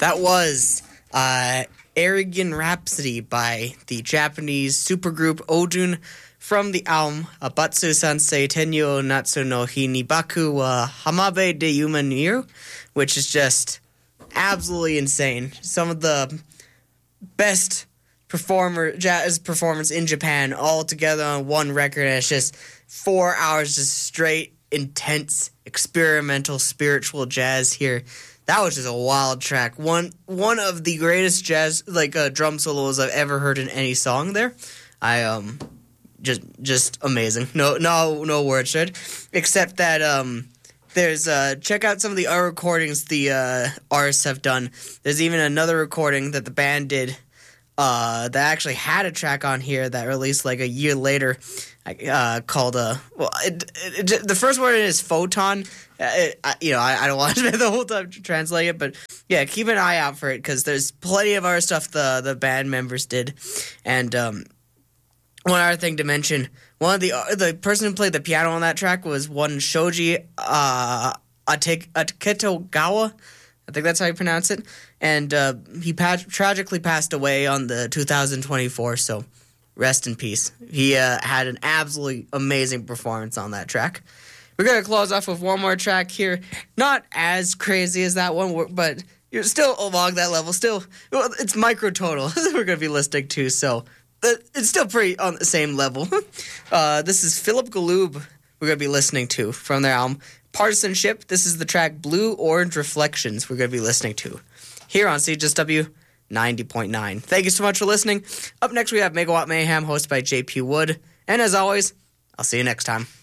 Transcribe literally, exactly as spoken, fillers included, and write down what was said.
That was uh, Arrogant Rhapsody by the Japanese supergroup Odun from the album Abatsu Sansei Tenyo Natsu no Hi ni Baku wa Hamabe de Yuma Niru, which is just absolutely insane. Some of the best performer jazz performers in Japan all together on one record, and it's just four hours just straight, intense, experimental, spiritual jazz here. That was just a wild track. One one of the greatest jazz, like uh, drum solos I've ever heard in any song. There, I um, just just amazing. No no no words said, except that um, there's uh, check out some of the other recordings the uh, artists have done. There's even another recording that the band did uh, that actually had a track on here that released like a year later. Uh, called uh, well, it, it, it, the first word is photon. Uh, it, I, you know, I, I don't want to spend the whole time to translate it, but yeah, keep an eye out for it because there's plenty of other stuff the the band members did. And um, one other thing to mention: one of the uh, the person who played the piano on that track was one Shoji uh, Ate- Aketogawa. I think that's how you pronounce it. And uh, he pa- tragically passed away on the two thousand twenty-four. So. Rest in peace. He uh, had an absolutely amazing performance on that track. We're going to close off with one more track here. Not as crazy as that one, but you're still along that level. Still, well, it's Microtonal we're going to be listening to, so it's still pretty on the same level. uh, this is Philip Galoob we're going to be listening to from their album Partisanship. This is the track Blue Orange Reflections we're going to be listening to here on C H S W ninety point nine. Thank you so much for listening. Up next, we have Megawatt Mayhem, hosted by J P Wood. And as always, I'll see you next time.